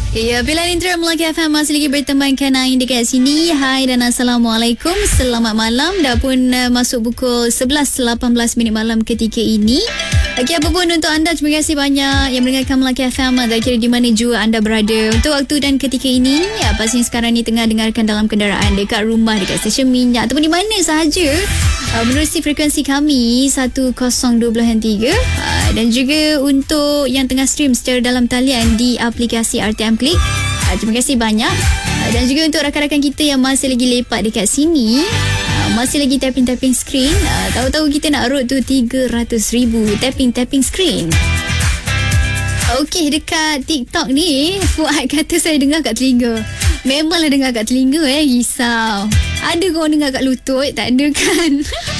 Ya, pilihan Intro Melaka FM masih lagi bertemankan Ain dekat sini. Hai dan Assalamualaikum. Selamat malam. Dah pun masuk pukul 11.18 minit malam ketika ini. Okey, apa pun untuk anda, terima kasih banyak yang mendengarkan Melaka FM. Tak kira di mana jua anda berada. Untuk waktu dan ketika ini, ya, pastinya sekarang ni tengah dengarkan dalam kenderaan, dekat rumah, dekat stesen minyak ataupun di mana sahaja. Menerusi frekuensi kami 1020.3 dan juga untuk yang tengah stream secara dalam talian di aplikasi RTM Klik. Terima kasih banyak. Dan juga untuk rakan-rakan kita yang masih lagi lepak dekat sini, masih lagi tapping screen. Tahu-tahu kita nak road tu 300,000 tapping screen. Okey, dekat TikTok ni Fuad kata saya dengar kat telinga. Memanglah dengar kat telinga, risau. Ada korang dengar kat lutut? Tak ada kan?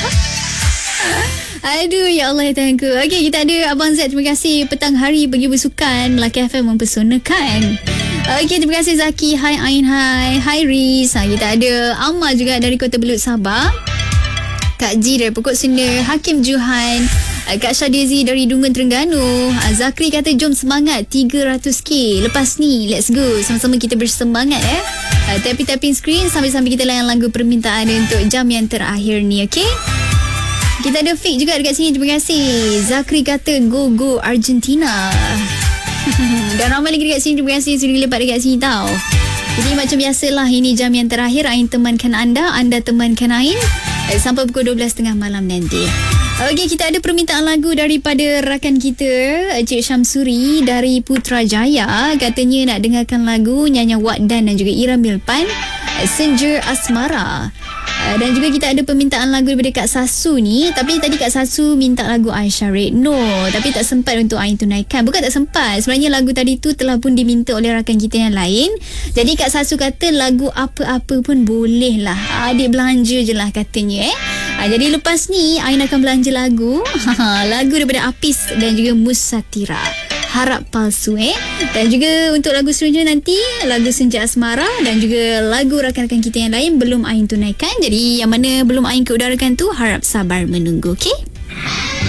Aduh, ya Allah ya Tuhanku. Okey, kita ada Abang Z. Terima kasih petang hari pergi bersukan. Melaka FM mempersonakan. Okey, terima kasih Zaki. Hai Ain, hai Riz. Kita ada Amal juga dari Kota Belud, Sabah. Kak Ji dari Pokok Senda. Hakim Juhan. Kak Syadezi dari Dungun, Terengganu. Zakri kata jom semangat 300k lepas ni, let's go, sama-sama kita bersemangat tapping screen sambil-sambil kita layan lagu permintaan untuk jam yang terakhir ni. Okay, kita ada Fik juga dekat sini. Terima kasih. Zakri kata go Argentina. Dan ramai lagi dekat sini. Terima kasih sudah lepak dekat sini tau. Jadi macam biasalah, ini jam yang terakhir. Ain temankan anda temankan Ain sampai pukul 12.30 malam nanti. Okey, kita ada permintaan lagu daripada rakan kita Cik Syamsuri dari Putrajaya. Katanya nak dengarkan lagu nyanyian Wak Dan dan juga Ira Milpan, Senja Asmara. Dan juga kita ada permintaan lagu daripada Kak Sasu ni. Tapi tadi Kak Sasu minta lagu Aisyah Redno, tapi tak sempat untuk Ain tunaikan. Bukan tak sempat, sebenarnya lagu tadi tu telah pun diminta oleh rakan kita yang lain. Jadi Kak Sasu kata lagu apa-apa pun boleh lah, adik belanja je lah katanya. Jadi lepas ni Ain akan belanja lagu lagu daripada Apis dan juga Musatira, Harap Palsu. Dan juga untuk lagu seterusnya nanti lagu Senja Asmara dan juga lagu rakan-rakan kita yang lain belum Ain tunaikan. Jadi yang mana belum Ain keudarakan tu harap sabar menunggu. Okay?